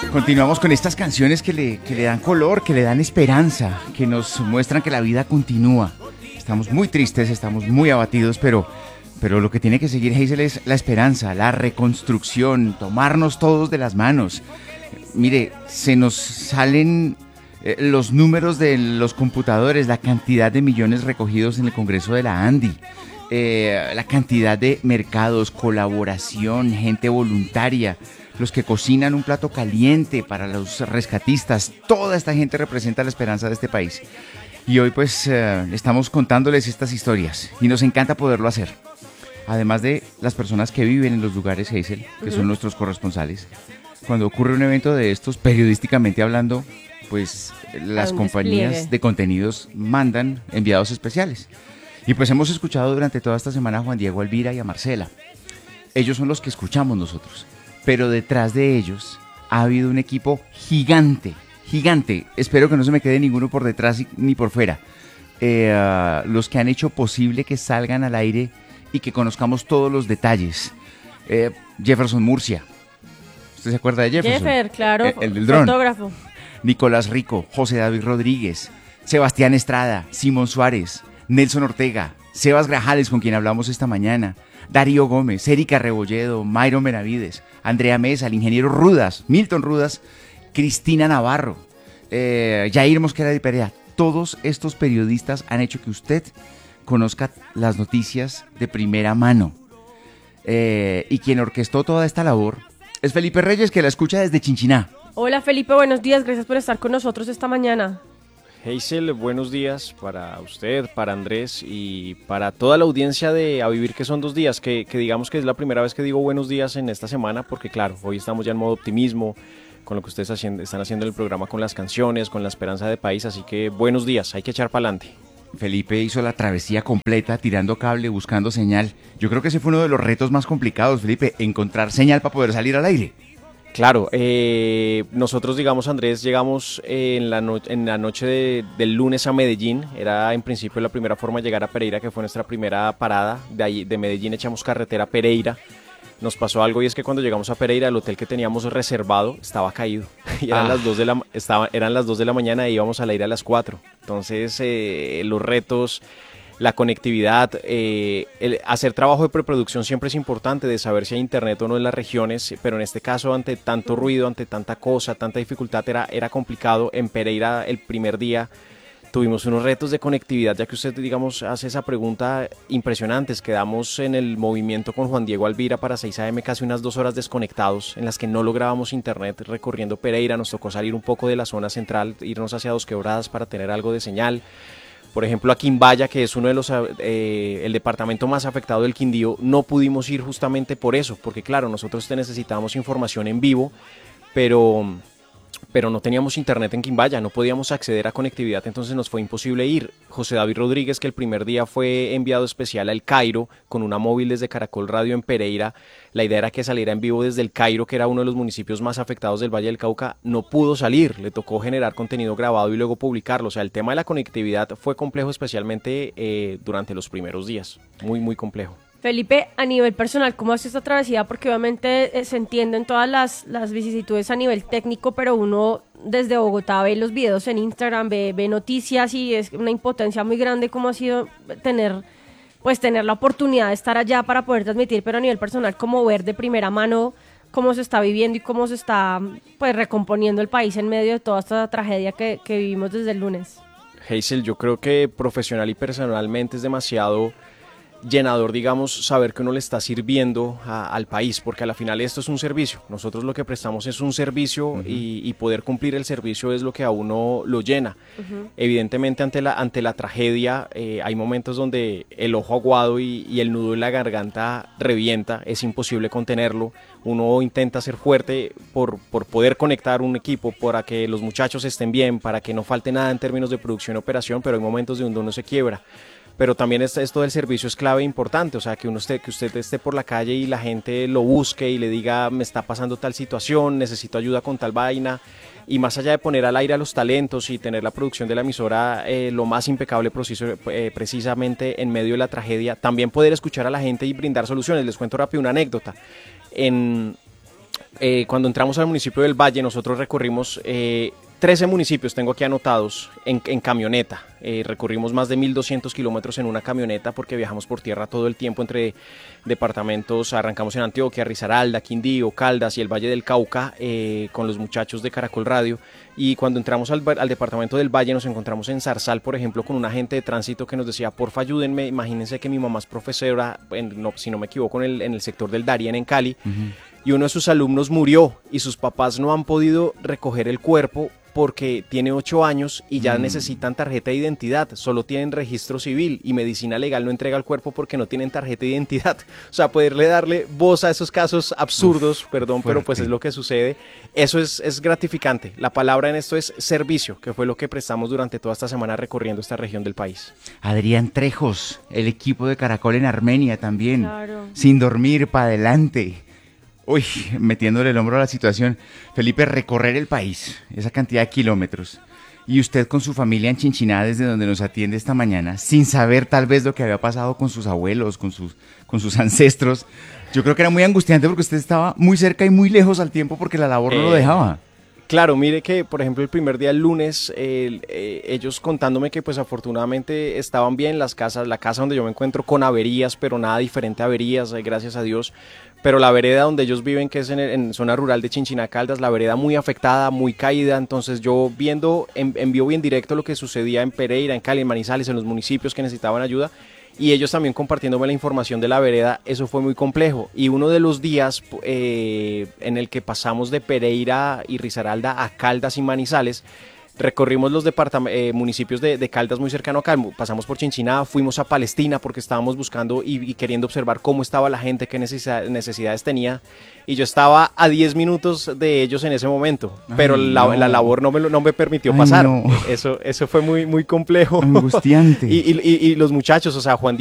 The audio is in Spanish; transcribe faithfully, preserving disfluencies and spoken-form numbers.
Continuamos con estas canciones que le, que le dan color, que le dan esperanza, que nos muestran que la vida continúa. Estamos muy tristes, estamos muy abatidos, pero, pero lo que tiene que seguir, Hazel, es la esperanza, la reconstrucción, tomarnos todos de las manos. Mire, se nos salen eh, los números de los computadores, la cantidad de millones recogidos en el Congreso de la ANDI, eh, la cantidad de mercados, colaboración, gente voluntaria, los que cocinan un plato caliente para los rescatistas. Toda esta gente representa la esperanza de este país. Y hoy pues eh, estamos contándoles estas historias y nos encanta poderlo hacer. Además de las personas que viven en los lugares, Hazel, que uh-huh. son nuestros corresponsales. Cuando ocurre un evento de estos, periodísticamente hablando, pues las compañías despliegue de contenidos mandan enviados especiales. Y pues hemos escuchado durante toda esta semana a Juan Diego, a Elvira y a Marcela. Ellos son los que escuchamos nosotros. Pero detrás de ellos ha habido un equipo gigante, gigante. Espero que no se me quede ninguno por detrás ni por fuera. Eh, uh, los que han hecho posible que salgan al aire y que conozcamos todos los detalles. Eh, Jefferson Murcia. ¿Usted se acuerda de Jefferson? Jeffer, claro, el, el del dron. Fotógrafo. Nicolás Rico, José David Rodríguez, Sebastián Estrada, Simón Suárez, Nelson Ortega, Sebas Grajales, con quien hablamos esta mañana, Darío Gómez, Erika Rebolledo, Mayron Benavides, Andrea Mesa, el ingeniero Rudas, Milton Rudas, Cristina Navarro, eh, Jair Mosquera de Perea. Todos estos periodistas han hecho que usted conozca las noticias de primera mano. Eh, y quien orquestó toda esta labor es Felipe Reyes, que la escucha desde Chinchiná. Hola Felipe, buenos días, gracias por estar con nosotros esta mañana. Hazel, buenos días para usted, para Andrés y para toda la audiencia de A Vivir, que son dos días, que, que digamos que es la primera vez que digo buenos días en esta semana, porque claro, hoy estamos ya en modo optimismo, con lo que ustedes haciendo, están haciendo en el programa, con las canciones, con la esperanza de país, así que buenos días, hay que echar para adelante. Felipe hizo la travesía completa, tirando cable, buscando señal. Yo creo que ese fue uno de los retos más complicados, Felipe, encontrar señal para poder salir al aire. Claro, eh, nosotros, digamos, Andrés, llegamos eh, en, la no- en la noche de, del lunes a Medellín. Era en principio la primera forma de llegar a Pereira, que fue nuestra primera parada. De ahí, de Medellín echamos carretera a Pereira. Nos pasó algo y es que cuando llegamos a Pereira, el hotel que teníamos reservado estaba caído. Y eran, ah. las dos de la, estaba, eran las dos de la mañana y íbamos al aire a las cuatro. Entonces, eh, los retos, la conectividad, eh, el hacer trabajo de preproducción siempre es importante, de saber si hay internet o no en las regiones, pero en este caso, ante tanto ruido, ante tanta cosa, tanta dificultad, era, era complicado. En Pereira, el primer día, tuvimos unos retos de conectividad, ya que usted, digamos, hace esa pregunta impresionantes. Quedamos en el movimiento con Juan Diego Alvira para seis a eme casi unas dos horas desconectados, en las que no lográbamos internet recorriendo Pereira. Nos tocó salir un poco de la zona central, irnos hacia Dos Quebradas para tener algo de señal. Por ejemplo, a Quimbaya, que es uno de los eh, el departamento más afectado del Quindío, no pudimos ir justamente por eso, porque claro, nosotros necesitábamos información en vivo, pero, pero no teníamos internet en Quimbaya, no podíamos acceder a conectividad, entonces nos fue imposible ir. José David Rodríguez, que el primer día fue enviado especial al Cairo con una móvil desde Caracol Radio en Pereira, la idea era que saliera en vivo desde el Cairo, que era uno de los municipios más afectados del Valle del Cauca. No pudo salir, le tocó generar contenido grabado y luego publicarlo. O sea, el tema de la conectividad fue complejo, especialmente eh, durante los primeros días, muy muy complejo. Felipe, a nivel personal, ¿cómo hace esta travesía? Porque obviamente eh, se entienden todas las, las vicisitudes a nivel técnico, pero uno desde Bogotá ve los videos en Instagram, ve, ve noticias y es una impotencia muy grande. ¿Cómo ha sido tener, pues, tener la oportunidad de estar allá para poder transmitir, pero a nivel personal, como ver de primera mano cómo se está viviendo y cómo se está, pues, recomponiendo el país en medio de toda esta tragedia que, que vivimos desde el lunes? Hazel, yo creo que profesional y personalmente es demasiado llenador, digamos, saber que uno le está sirviendo a, al país, porque a la final esto es un servicio. Nosotros lo que prestamos es un servicio, uh-huh. y, y poder cumplir el servicio es lo que a uno lo llena. Uh-huh. Evidentemente, ante la, ante la tragedia, eh, hay momentos donde el ojo aguado y, y el nudo en la garganta revienta, es imposible contenerlo. Uno intenta ser fuerte por, por poder conectar un equipo, para que los muchachos estén bien, para que no falte nada en términos de producción y operación, pero hay momentos donde uno se quiebra. Pero también esto, esto del servicio es clave e importante, o sea, que uno esté, que usted esté por la calle y la gente lo busque y le diga, me está pasando tal situación, necesito ayuda con tal vaina, y más allá de poner al aire a los talentos y tener la producción de la emisora eh, lo más impecable preciso, eh, precisamente en medio de la tragedia, también poder escuchar a la gente y brindar soluciones. Les cuento rápido una anécdota. En... eh, cuando entramos al municipio del Valle, nosotros recorrimos eh, trece municipios, tengo aquí anotados, en, en camioneta. Eh, recorrimos más de mil doscientos kilómetros en una camioneta porque viajamos por tierra todo el tiempo entre departamentos. Arrancamos en Antioquia, Risaralda, Quindío, Caldas y el Valle del Cauca eh, con los muchachos de Caracol Radio. Y cuando entramos al, al departamento del Valle nos encontramos en Zarzal, por ejemplo, con un agente de tránsito que nos decía, porfa ayúdenme, imagínense que mi mamá es profesora, en, no, si no me equivoco, en el, en el sector del Darién en Cali, uh-huh. y uno de sus alumnos murió y sus papás no han podido recoger el cuerpo porque tiene ocho años y ya mm. necesitan tarjeta de identidad, solo tienen registro civil y medicina legal no entrega el cuerpo porque no tienen tarjeta de identidad. O sea, poderle darle voz a esos casos absurdos, Uf, perdón, fuerte. Pero pues es lo que sucede. Eso es, es gratificante. La palabra en esto es servicio, que fue lo que prestamos durante toda esta semana recorriendo esta región del país. Adrián Trejos, el equipo de Caracol en Armenia también, claro. Sin dormir, para adelante. Uy, metiéndole el hombro a la situación. Felipe, recorrer el país, esa cantidad de kilómetros, y usted con su familia en Chinchiná, desde donde nos atiende esta mañana, sin saber tal vez lo que había pasado con sus abuelos, con sus, con sus ancestros, yo creo que era muy angustiante porque usted estaba muy cerca y muy lejos al tiempo porque la labor no eh, lo dejaba. Claro, mire que, por ejemplo, el primer día, el lunes, eh, eh, ellos contándome que pues afortunadamente estaban bien las casas, la casa donde yo me encuentro con averías, pero nada diferente a averías, eh, gracias a Dios. Pero la vereda donde ellos viven, que es en, en zona rural de Chinchiná Caldas, la vereda muy afectada, muy caída. Entonces yo viendo en, en vivo y en directo lo que sucedía en Pereira, en Cali, en Manizales, en los municipios que necesitaban ayuda, y ellos también compartiéndome la información de la vereda, eso fue muy complejo. Y uno de los días eh, en el que pasamos de Pereira y Risaralda a Caldas y Manizales, recorrimos los eh, municipios de, de Caldas muy cercano acá, pasamos por Chinchiná, fuimos a Palestina porque estábamos buscando y, y queriendo observar cómo estaba la gente, qué necesidad, necesidades tenía, y yo estaba a diez minutos de ellos en ese momento, Ay, pero la, no. la labor no me, no me permitió Ay, pasar, no. eso, eso fue muy, muy complejo. Angustiante. y, y, y, y los muchachos, o sea, Juan